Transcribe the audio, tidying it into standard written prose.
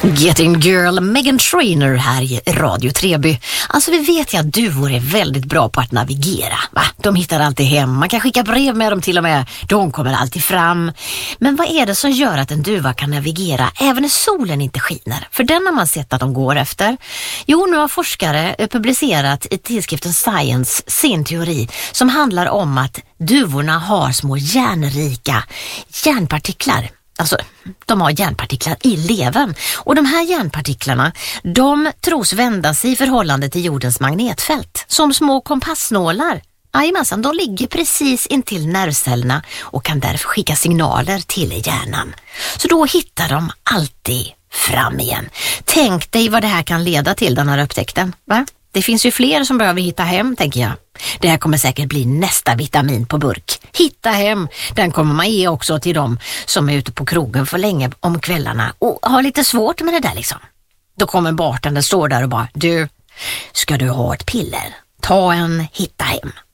Getting Girl, Meghan Trainor här i Radio Treby. Alltså vi vet ju att duvor är väldigt bra på att navigera, va? De hittar alltid hem, man kan skicka brev med dem till och med. De kommer alltid fram. Men vad är det som gör att en duva kan navigera även när solen inte skiner? För den har man sett att de går efter. Jo, nu har forskare publicerat i tidskriften Science sin teori som handlar om att duvorna har små järnrika järnpartiklar. Alltså, de har järnpartiklar i levern. Och de här järnpartiklarna, de tros vända sig i förhållande till jordens magnetfält. Som små kompassnålar. Jajamensan, de ligger precis intill nervcellerna och kan därför skicka signaler till hjärnan. Så då hittar de alltid fram igen. Tänk dig vad det här kan leda till, den här upptäckten, va? Det finns ju fler som behöver hitta hem, tänker jag. Det här kommer säkert bli nästa vitamin på burk. Hitta hem, den kommer man ge också till dem som är ute på krogen för länge om kvällarna och har lite svårt med det där liksom. Då kommer bartendern står där och bara, du, ska du ha ett piller? Ta en hitta hem.